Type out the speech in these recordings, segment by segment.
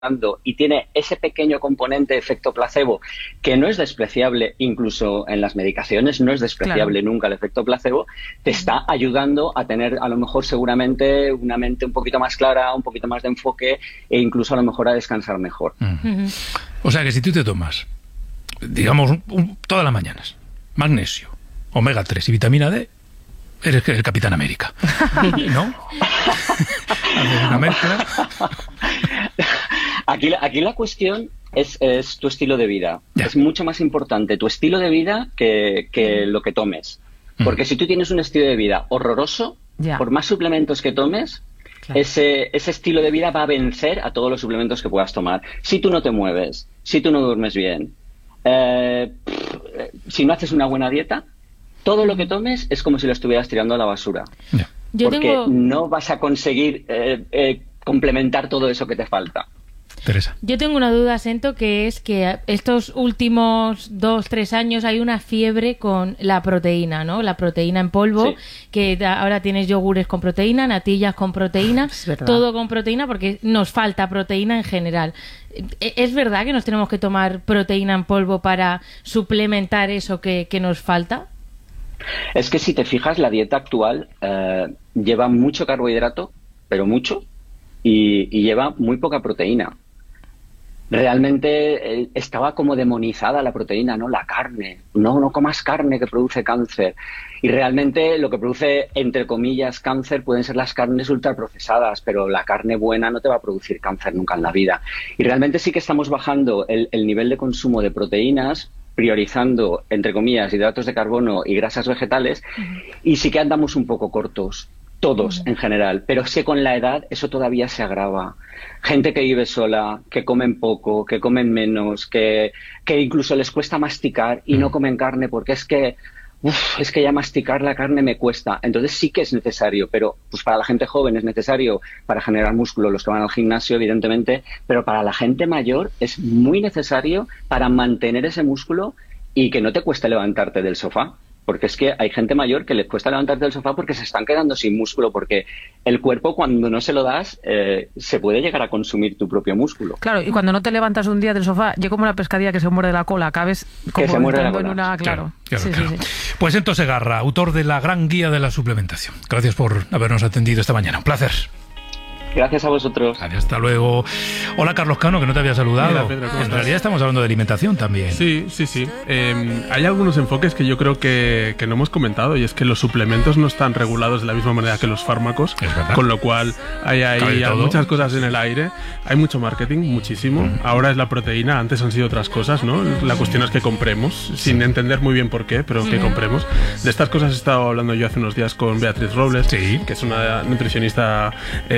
y tiene ese pequeño componente de efecto placebo que no es despreciable, incluso en las medicaciones no es despreciable nunca el efecto placebo, te está ayudando a tener a lo mejor seguramente una mente un poquito más clara, un poquito más de enfoque e incluso a lo mejor a descansar mejor. O sea que si tú te tomas, digamos, todas las mañanas, magnesio, omega 3 y vitamina D, eres el Capitán América, ¿no? Haces una mezcla. Aquí la cuestión es tu estilo de vida. Ya. Es mucho más importante tu estilo de vida que lo que tomes. Porque si tú tienes un estilo de vida horroroso, por más suplementos que tomes, ese estilo de vida va a vencer a todos los suplementos que puedas tomar. Si tú no te mueves, si tú no duermes bien, si no haces una buena dieta, todo lo que tomes es como si lo estuvieras tirando a la basura. Porque no vas a conseguir complementar todo eso que te falta. Teresa. Yo tengo una duda, Sento, que es que estos últimos 2-3 años hay una fiebre con la proteína, ¿no? La proteína en polvo, que ahora tienes yogures con proteína, natillas con proteína, todo con proteína, porque nos falta proteína en general. ¿Es verdad que nos tenemos que tomar proteína en polvo para suplementar eso que nos falta? Es que si te fijas, la dieta actual lleva mucho carbohidrato, pero mucho, y lleva muy poca proteína. Realmente estaba como demonizada la proteína, ¿no? La carne. No comas carne que produce cáncer. Y realmente lo que produce, entre comillas, cáncer pueden ser las carnes ultraprocesadas, pero la carne buena no te va a producir cáncer nunca en la vida. Y realmente sí que estamos bajando el nivel de consumo de proteínas, priorizando, entre comillas, hidratos de carbono y grasas vegetales, y sí que andamos un poco cortos. Todos, en general, pero sí con la edad eso todavía se agrava. Gente que vive sola, que comen poco, que comen menos, que incluso les cuesta masticar y no comen carne porque es que ya masticar la carne me cuesta. Entonces sí que es necesario, pero pues para la gente joven es necesario para generar músculo, los que van al gimnasio, evidentemente, pero para la gente mayor es muy necesario para mantener ese músculo y que no te cueste levantarte del sofá. Porque es que hay gente mayor que les cuesta levantarte del sofá porque se están quedando sin músculo, porque el cuerpo cuando no se lo das se puede llegar a consumir tu propio músculo. Claro, y cuando no te levantas un día del sofá, yo como la pescadilla que se muerde la cola, acabes como entrando en una... Claro. Sí. Pues Sento Segarra, autor de la gran guía de la suplementación. Gracias por habernos atendido esta mañana. Un placer. Gracias a vosotros. Hasta luego. Hola, Carlos Cano, que no te había saludado. Mira, Pedro, en realidad estamos hablando de alimentación también. Sí. Hay algunos enfoques que yo creo que no hemos comentado, y es que los suplementos no están regulados de la misma manera que los fármacos, con lo cual hay muchas cosas en el aire. Hay mucho marketing, muchísimo. Ahora es la proteína, antes han sido otras cosas, ¿no? La cuestión es que compremos, sin entender muy bien por qué, pero que compremos. De estas cosas he estado hablando yo hace unos días con Beatriz Robles, que es una nutricionista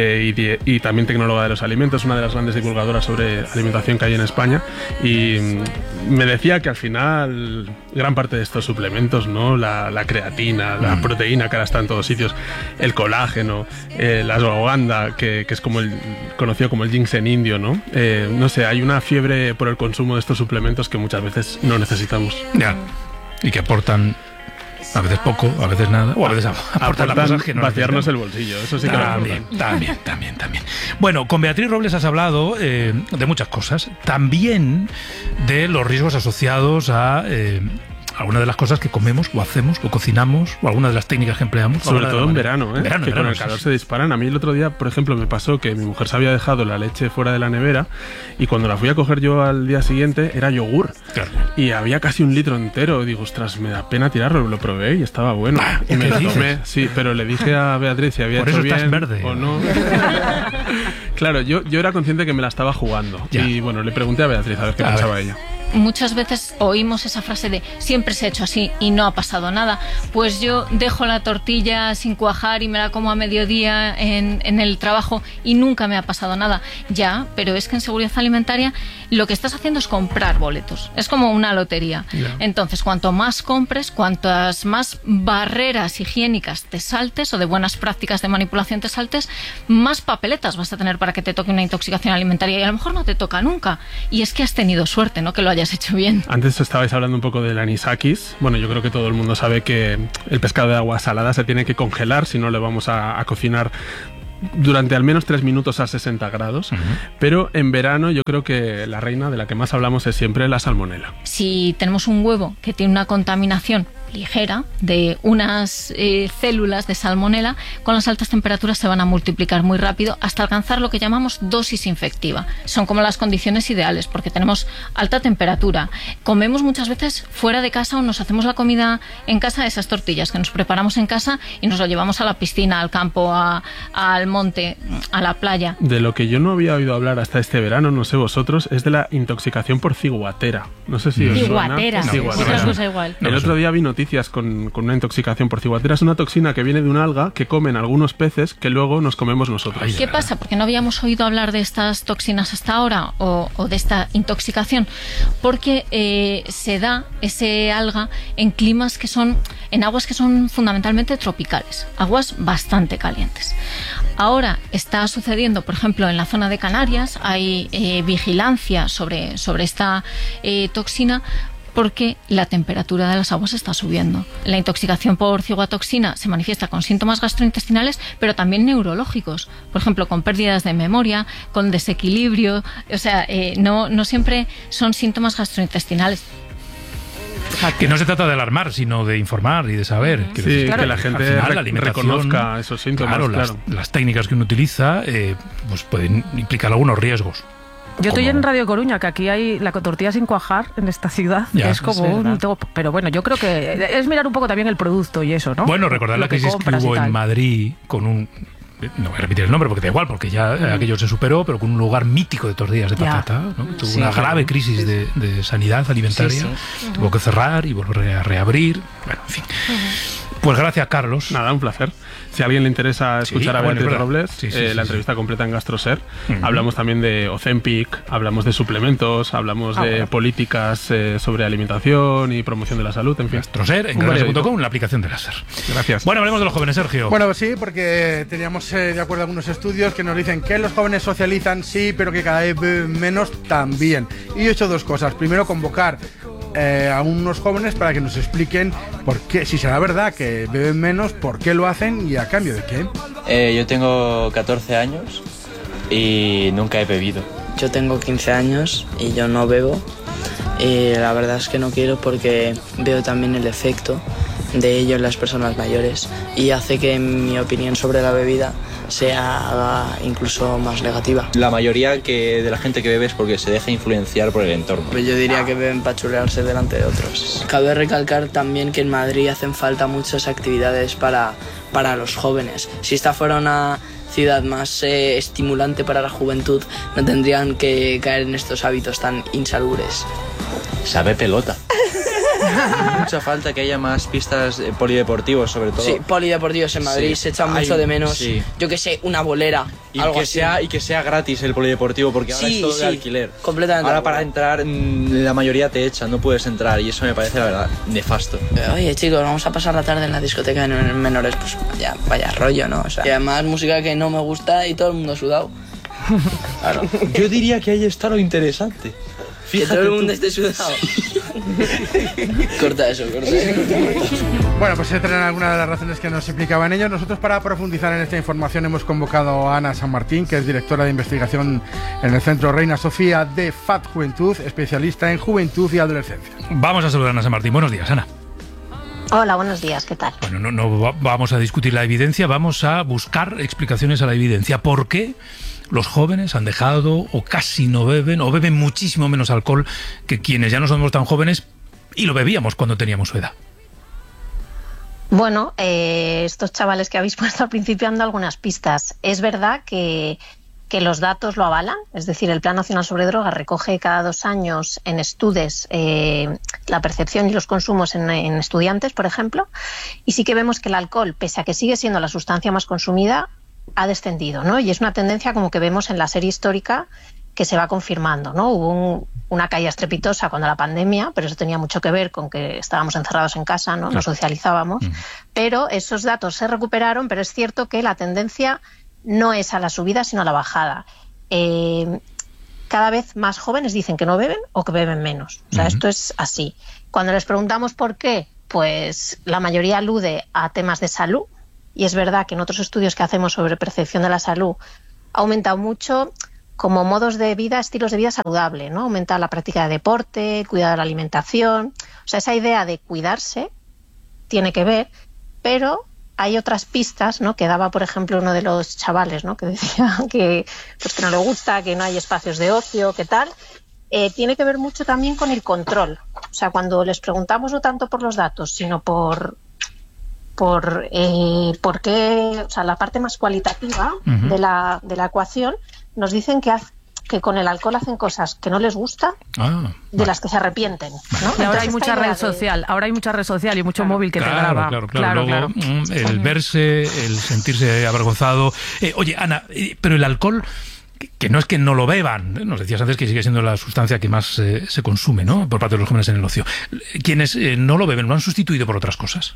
y también tecnóloga de los alimentos, una de las grandes divulgadoras sobre alimentación que hay en España, y me decía que al final gran parte de estos suplementos, ¿no? La creatina, la proteína que ahora está en todos sitios, el colágeno, la ashwagandha, que es como conocido como el ginseng indio, ¿no? No sé, hay una fiebre por el consumo de estos suplementos que muchas veces no necesitamos. Ya, y que aportan a veces poco, a veces nada, o a veces aportan cosas que no vaciarnos el bolsillo, eso sí que también. Bueno, con Beatriz Robles has hablado de muchas cosas, también de los riesgos asociados a algunas de las cosas que comemos o hacemos o cocinamos, o algunas de las técnicas que empleamos. Sobre todo en verano, que con el calor se disparan. A mí el otro día, por ejemplo, me pasó que mi mujer se había dejado la leche fuera de la nevera y cuando la fui a coger yo al día siguiente era yogur. Claro. Y había casi 1 litro entero. Digo, ostras, me da pena tirarlo. Lo probé y estaba bueno. Y me lo tomé, sí, pero le dije a Beatriz si había hecho bien estás verde o no. Claro, yo era consciente que me la estaba jugando. Ya. Y bueno, le pregunté a Beatriz a ver qué pensaba ella. Muchas veces oímos esa frase de siempre se ha hecho así y no ha pasado nada. Pues yo dejo la tortilla sin cuajar y me la como a mediodía en el trabajo y nunca me ha pasado nada. Ya, pero es que en seguridad alimentaria lo que estás haciendo es comprar boletos. Es como una lotería. Yeah. Entonces, cuanto más compres, cuantas más barreras higiénicas te saltes o de buenas prácticas de manipulación te saltes, más papeletas vas a tener para que te toque una intoxicación alimentaria, y a lo mejor no te toca nunca. Y es que has tenido suerte, ¿no? Que lo hayas hecho bien. Antes estabais hablando un poco del anisakis. Bueno, yo creo que todo el mundo sabe que el pescado de agua salada se tiene que congelar, si no le vamos a cocinar durante al menos 3 minutos a 60 grados, pero en verano yo creo que la reina de la que más hablamos es siempre la salmonela. Si tenemos un huevo que tiene una contaminación ligera de unas células de salmonela, con las altas temperaturas se van a multiplicar muy rápido hasta alcanzar lo que llamamos dosis infectiva. Son como las condiciones ideales porque tenemos alta temperatura. Comemos muchas veces fuera de casa o nos hacemos la comida en casa, esas tortillas que nos preparamos en casa y nos lo llevamos a la piscina, al campo, al monte, a la playa. De lo que yo no había oído hablar hasta este verano, no sé vosotros, es de la intoxicación por ciguatera. No sé si os suena. Otra cosa igual. El otro día vi noticias con una intoxicación por ciguatera. Es una toxina que viene de un alga que comen algunos peces que luego nos comemos nosotros. ¿Qué pasa? ¿Por qué no habíamos oído hablar de estas toxinas hasta ahora o de esta intoxicación? Porque se da ese alga en climas en aguas que son fundamentalmente tropicales, aguas bastante calientes. Ahora está sucediendo, por ejemplo, en la zona de Canarias, hay vigilancia sobre esta toxina, porque la temperatura de las aguas está subiendo. La intoxicación por ciguatoxina se manifiesta con síntomas gastrointestinales, pero también neurológicos, por ejemplo, con pérdidas de memoria, con desequilibrio, o sea, no siempre son síntomas gastrointestinales. Que no se trata de alarmar, sino de informar y de saber. Sí, claro, que la gente reconozca esos síntomas. Claro, las técnicas que uno utiliza pues pueden implicar algunos riesgos. Yo estoy en Radio Coruña, que aquí hay la tortilla sin cuajar en esta ciudad, que es como un top. Pero bueno, yo creo que es mirar un poco también el producto y eso, ¿no? Bueno, recordar la crisis que hubo en Madrid con un... No voy a repetir el nombre porque da igual, porque ya aquello se superó, pero con un lugar mítico de tortillas de patata, ¿no? Tuvo una grave crisis de sanidad alimentaria, tuvo que cerrar y volver a reabrir. Bueno, en fin. Pues gracias, Carlos. Nada, un placer. Si a alguien le interesa escuchar a Beatriz Robles, la entrevista completa en GastroSer. Hablamos también de Ozempic, hablamos de suplementos, hablamos de políticas sobre alimentación y promoción de la salud, en fin. GastroSer, en GastroSer.com, la aplicación de láser. Gracias. Bueno, hablemos de los jóvenes, Sergio. Bueno, sí, porque teníamos de acuerdo algunos estudios que nos dicen que los jóvenes socializan, sí, pero que cada vez menos también. Y he hecho 2 cosas. Primero, convocar a unos jóvenes para que nos expliquen por qué, si será verdad que beben menos, por qué lo hacen y a cambio de qué. Yo tengo 14 años y nunca he bebido. Yo tengo 15 años y yo no bebo, y la verdad es que no quiero porque veo también el efecto de ello en las personas mayores y hace que mi opinión sobre la bebida sea incluso más negativa. La mayoría de la gente que bebe es porque se deja influenciar por el entorno. Pues yo diría que beben para chulearse delante de otros. Cabe recalcar también que en Madrid hacen falta muchas actividades para los jóvenes. Si esta fuera una ciudad más estimulante para la juventud, no tendrían que caer en estos hábitos tan insalubres. Sabe pelota. Mucha falta que haya más pistas polideportivos, sobre todo. Sí, polideportivos en Madrid se echan mucho de menos. Yo que sé, una bolera, algo así. Y que sea gratis el polideportivo, porque ahora es todo de alquiler. Completamente. Ahora para entrar, la mayoría te echan, no puedes entrar, y eso me parece, la verdad, nefasto. Oye, chicos, vamos a pasar la tarde en la discoteca de menores, pues vaya rollo, ¿no? O sea, y además música que no me gusta y todo el mundo sudado. Claro. Yo diría que ahí está lo interesante. Que todo el mundo esté sudado. Corta eso. Bueno, pues estas eran algunas de las razones que nos explicaban ellos. Nosotros, para profundizar en esta información, hemos convocado a Ana San Martín, que es directora de investigación en el Centro Reina Sofía de FAD Juventud, especialista en juventud y adolescencia. Vamos a saludar a Ana San Martín. Buenos días, Ana. Hola, buenos días, ¿qué tal? Bueno, no vamos a discutir la evidencia, vamos a buscar explicaciones a la evidencia. ¿Por qué los jóvenes han dejado o casi no beben o beben muchísimo menos alcohol que quienes ya no somos tan jóvenes y lo bebíamos cuando teníamos su edad? Bueno, estos chavales que habéis puesto al principio han dado algunas pistas. Es verdad que los datos lo avalan, es decir, el Plan Nacional sobre Drogas recoge cada 2 años en estudios la percepción y los consumos en estudiantes, por ejemplo, y sí que vemos que el alcohol, pese a que sigue siendo la sustancia más consumida, ha descendido, ¿no? Y es una tendencia como que vemos en la serie histórica que se va confirmando, ¿no? Hubo una caída estrepitosa cuando la pandemia, pero eso tenía mucho que ver con que estábamos encerrados en casa, ¿no? No socializábamos, pero esos datos se recuperaron, pero es cierto que la tendencia no es a la subida, sino a la bajada. Cada vez más jóvenes dicen que no beben o que beben menos. O sea, esto es así. Cuando les preguntamos por qué, pues la mayoría alude a temas de salud, y es verdad que en otros estudios que hacemos sobre percepción de la salud ha aumentado mucho como modos de vida, estilos de vida saludable, ¿no? Aumenta la práctica de deporte, cuidado de la alimentación. O sea, esa idea de cuidarse tiene que ver, pero hay otras pistas, ¿no? Que daba, por ejemplo, uno de los chavales, ¿no? Que decía que, pues, que no le gusta, que no hay espacios de ocio, que tal. Tiene que ver mucho también con el control. O sea, cuando les preguntamos no tanto por los datos, sino por qué, o sea, la parte más cualitativa de la ecuación, nos dicen que con el alcohol hacen cosas que no les gusta, de las que se arrepienten, ¿no? Y ahora hay mucha red social, y mucho móvil que te graba. Claro. Luego, el verse, el sentirse avergonzado. Oye, Ana, pero el alcohol, que no es que no lo beban, nos decías antes que sigue siendo la sustancia que más se consume, ¿no?, por parte de los jóvenes en el ocio. Quienes no lo beben, ¿lo han sustituido por otras cosas?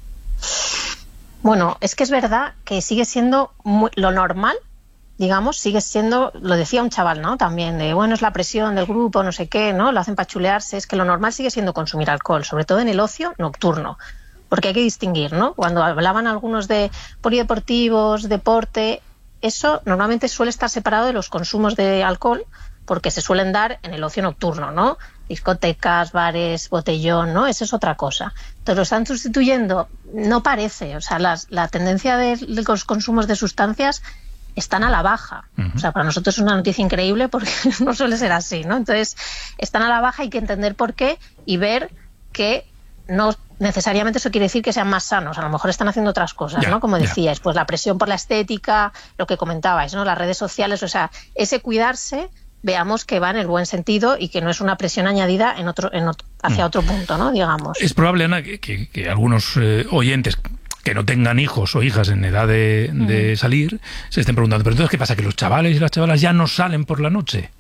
Bueno, es que es verdad que sigue siendo lo normal, digamos, sigue siendo, lo decía un chaval, ¿no?, también, de bueno, es la presión del grupo, no sé qué, ¿no?, lo hacen para chulearse. Es que lo normal sigue siendo consumir alcohol, sobre todo en el ocio nocturno, porque hay que distinguir, ¿no? Cuando hablaban algunos de polideportivos, deporte, eso normalmente suele estar separado de los consumos de alcohol, porque se suelen dar en el ocio nocturno, ¿no? Discotecas, bares, botellón, ¿no? Esa es otra cosa. Entonces lo están sustituyendo, no parece, o sea, la tendencia de los consumos de sustancias están a la baja. O sea, para nosotros es una noticia increíble porque no suele ser así, ¿no? Entonces, están a la baja, hay que entender por qué y ver que no necesariamente eso quiere decir que sean más sanos. A lo mejor están haciendo otras cosas, ¿no? Como decíais, pues la presión por la estética, lo que comentabais, ¿no? Las redes sociales, o sea, ese cuidarse, veamos que va en el buen sentido y que no es una presión añadida hacia otro punto, ¿no? Digamos. Es probable, Ana, que algunos oyentes que no tengan hijos o hijas en edad de salir se estén preguntando, pero entonces, ¿qué pasa? ¿Que los chavales y las chavalas ya no salen por la noche?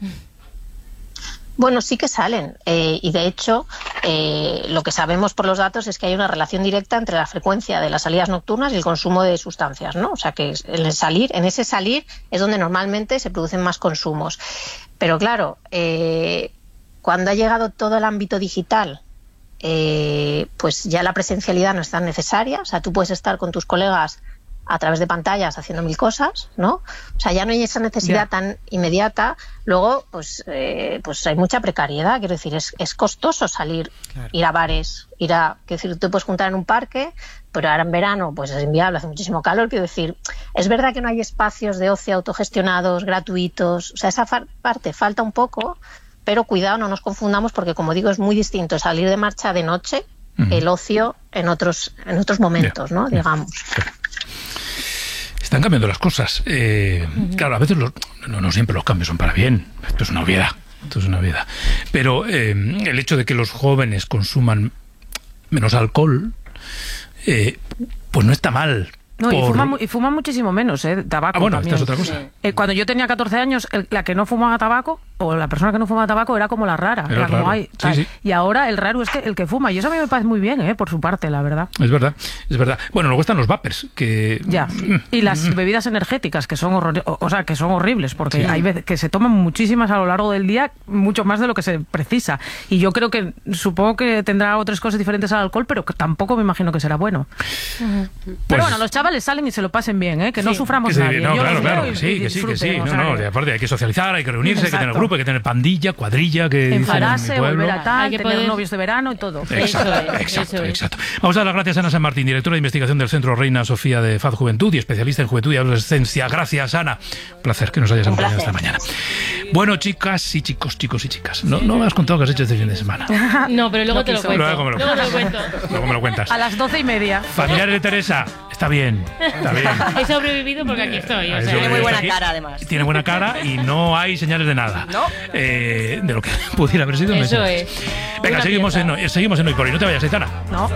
Bueno, sí que salen y de hecho lo que sabemos por los datos es que hay una relación directa entre la frecuencia de las salidas nocturnas y el consumo de sustancias, ¿no? O sea que en ese salir es donde normalmente se producen más consumos. Pero claro, cuando ha llegado todo el ámbito digital, pues ya la presencialidad no es tan necesaria. O sea, tú puedes estar con tus colegas a través de pantallas haciendo mil cosas, ¿no? O sea, ya no hay esa necesidad tan inmediata. Luego, pues hay mucha precariedad. Quiero decir, es costoso salir, ir a bares, quiero decir, tú puedes juntar en un parque, pero ahora en verano pues es inviable, hace muchísimo calor. Quiero decir, es verdad que no hay espacios de ocio autogestionados, gratuitos. O sea, esa parte falta un poco, pero cuidado, no nos confundamos porque, como digo, es muy distinto salir de marcha de noche, el ocio en otros momentos, ¿no? Digamos. Están cambiando las cosas. Claro, a veces no siempre los cambios son para bien. Esto es una obviedad. Pero el hecho de que los jóvenes consuman menos alcohol, pues no está mal. No, y fuman muchísimo menos, tabaco. Bueno, también. esta es otra cosa. Cuando yo tenía 14 años, la que no fumaba tabaco, o la persona que no fumaba tabaco, era como la rara. Era raro. Como sí. Y ahora el raro es el que fuma. Y eso a mí me parece muy bien, por su parte, la verdad. Es verdad. Bueno, luego están los vapers, que... Ya. Y las bebidas energéticas, que son horribles, porque hay veces que se toman muchísimas a lo largo del día, mucho más de lo que se precisa. Y yo creo que, supongo que tendrá otras cosas diferentes al alcohol, pero que tampoco me imagino que será bueno. Pero bueno, los chavales salen y se lo pasen bien, que no suframos nadie. No, claro, que sí. Aparte hay que socializar, hay que reunirse, hay que tener grupo, hay que tener pandilla, cuadrilla, que enfadarse, volver a tal, tener novios de verano y todo. Exacto. Vamos a dar las gracias a Ana San Martín, directora de investigación del Centro Reina Sofía de FAD Juventud y especialista en juventud y adolescencia. Gracias, Ana. Un placer que nos hayas acompañado esta mañana. Bueno, chicas y chicos y chicas, no me has contado qué has hecho este fin de semana. No, pero luego te lo cuento. Luego me lo cuentas. A las 12:30. Familiares de Teresa. Está bien. He sobrevivido porque aquí estoy. O sea, tiene muy buena cara, además. Tiene buena cara y no hay señales de nada. ¿No? De lo que pudiera haber sido. Eso es. Venga, seguimos en Hoy por Hoy. No te vayas, Aitana. No.